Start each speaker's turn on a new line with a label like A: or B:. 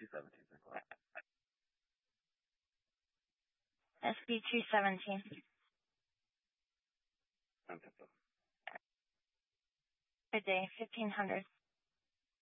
A: 217, Nicola.
B: SB 217.
A: Antifa.
B: Good day, 1500.